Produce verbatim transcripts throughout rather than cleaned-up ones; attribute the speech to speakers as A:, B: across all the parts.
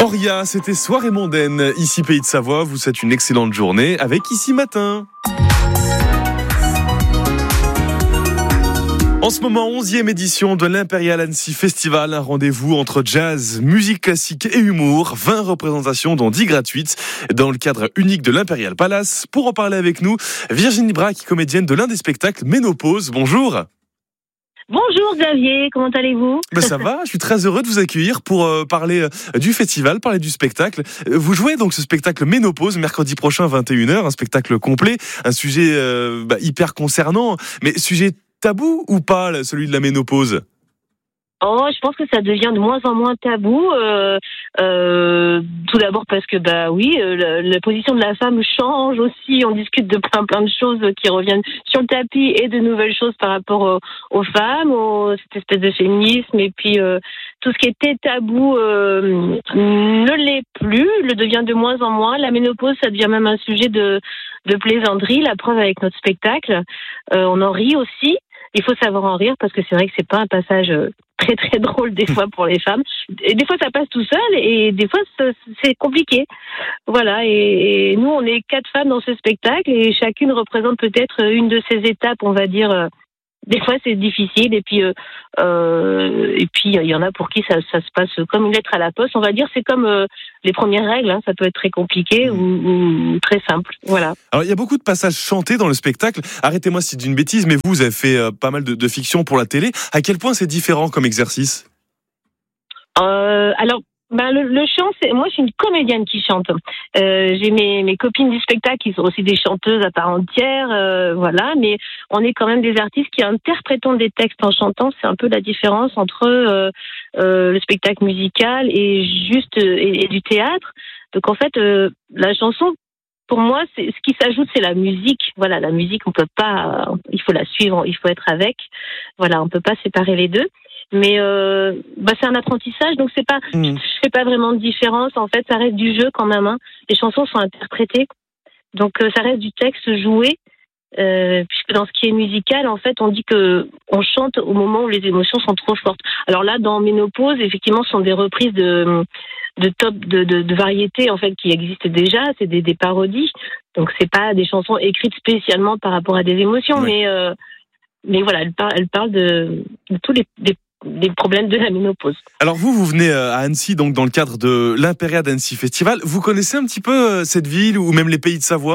A: Auria, c'était Soirée mondaine. Ici Pays de Savoie, vous souhaite une excellente journée avec Ici Matin. En ce moment, onzième édition de l'Impérial Annecy Festival, un rendez-vous entre jazz, musique classique et humour, vingt représentations dont dix gratuites dans le cadre unique de l'Impérial Palace. Pour en parler avec nous, Virginie Brac, comédienne de l'un des spectacles Ménopause. Bonjour.
B: Bonjour Xavier, comment allez-vous ?
A: Ben ça va, je suis très heureux de vous accueillir pour euh, parler euh, du festival, parler du spectacle. Vous jouez donc ce spectacle Ménopause mercredi prochain vingt et une heures, un spectacle complet, un sujet euh, bah, hyper concernant, mais sujet tabou ou pas, celui de la ménopause ?
B: Oh, je pense que ça devient de moins en moins tabou. Euh, euh, tout d'abord parce que bah oui, euh, la, la position de la femme change aussi. On discute de plein plein de choses qui reviennent sur le tapis et de nouvelles choses par rapport aux, aux femmes, aux, cette espèce de féminisme. Et puis euh, tout ce qui était tabou euh, ne l'est plus, le devient de moins en moins. La ménopause, ça devient même un sujet de de plaisanterie. La preuve avec notre spectacle, euh, on en rit aussi. Il faut savoir en rire parce que c'est vrai que c'est pas un passage très très drôle des fois pour les femmes. Et des fois ça passe tout seul et des fois c'est compliqué. Voilà, et nous on est quatre femmes dans ce spectacle et chacune représente peut-être une de ces étapes, on va dire. Des fois c'est difficile et puis euh, euh, et puis il y en a pour qui ça, ça se passe comme une lettre à la poste. On va dire c'est comme euh, les premières règles, hein, ça peut être très compliqué ou, ou très simple. Voilà.
A: Alors il y a beaucoup de passages chantés dans le spectacle. Arrêtez-moi si je dis une bêtise, mais vous, vous avez fait euh, pas mal de, de fiction pour la télé. À quel point c'est différent comme exercice ?
B: euh, Alors. Ben le, le chant, c'est moi je suis une comédienne qui chante. Euh, j'ai mes, mes copines du spectacle qui sont aussi des chanteuses à part entière, euh, voilà. Mais on est quand même des artistes qui interprétons des textes en chantant. C'est un peu la différence entre euh, euh, le spectacle musical et juste et, et du théâtre. Donc en fait, euh, la chanson, pour moi, c'est ce qui s'ajoute, c'est la musique. Voilà, la musique, on peut pas, il faut la suivre, il faut être avec. Voilà, on peut pas séparer les deux. Mais euh, bah c'est un apprentissage, donc c'est pas, mmh. je fais pas vraiment de différence. En fait, ça reste du jeu quand même. Hein. Les chansons sont interprétées, donc euh, ça reste du texte joué. Euh, puisque dans ce qui est musical, en fait, on dit que on chante au moment où les émotions sont trop fortes. Alors là, dans Ménopause, effectivement, ce sont des reprises de de top de, de, de variétés en fait qui existent déjà. C'est des, des parodies, donc c'est pas des chansons écrites spécialement par rapport à des émotions, oui. mais euh, mais voilà, elle parle, elle parle de, de tous les des des problèmes de la ménopause.
A: Alors vous, vous venez à Annecy, donc dans le cadre de l'Impérial Annecy Festival. Vous connaissez un petit peu cette ville ou même les Pays de Savoie ?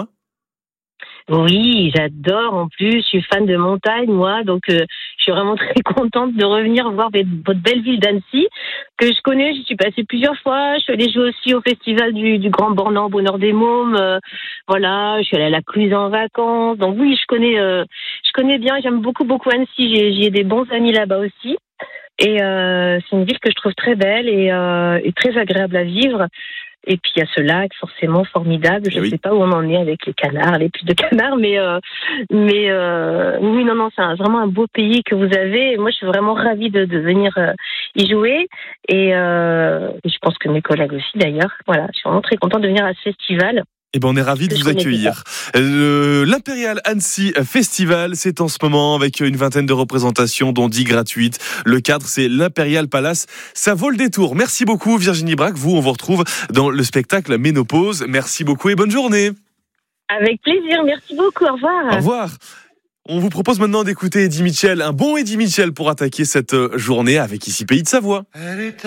B: Oui, j'adore. En plus, je suis fan de montagne, moi, donc euh, je suis vraiment très contente de revenir voir votre belle ville d'Annecy, que je connais. J'y suis passée plusieurs fois. Je suis allée jouer aussi au festival du, du Grand Bornand, Bonheur des Mômes. Euh, voilà, je suis allée à la Cluse en vacances. Donc oui, je connais, euh, je connais bien. J'aime beaucoup, beaucoup Annecy. J'ai, j'ai des bons amis là-bas aussi. Et euh, c'est une ville que je trouve très belle et, euh, et très agréable à vivre. Et puis il y a ce lac forcément formidable. Je ne oui. sais pas où on en est avec les canards, les puces de canards, mais euh, mais euh, oui non non c'est un, vraiment un beau pays que vous avez. Et moi je suis vraiment ravie de, de venir euh, y jouer et, euh, et je pense que mes collègues aussi d'ailleurs. Voilà, je suis vraiment très contente de venir à ce festival.
A: Eh ben on est ravis de vous accueillir. Le, L'Impérial Annecy Festival, c'est en ce moment avec une vingtaine de représentations, dont dix gratuites. Le cadre, c'est l'Impérial Palace. Ça vaut le détour. Merci beaucoup Virginie Brac. Vous, on vous retrouve dans le spectacle Ménopause. Merci beaucoup et bonne journée.
B: Avec plaisir. Merci beaucoup. Au revoir.
A: Au revoir. On vous propose maintenant d'écouter Eddie Mitchell, un bon Eddie Mitchell pour attaquer cette journée avec Ici Pays de Savoie.